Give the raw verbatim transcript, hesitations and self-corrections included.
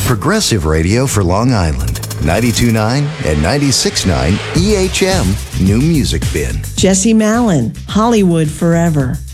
Progressive Radio for Long Island. ninety-two point nine and ninety-six point nine E H M New Music Bin. Jesse Malin, Hollywood Forever.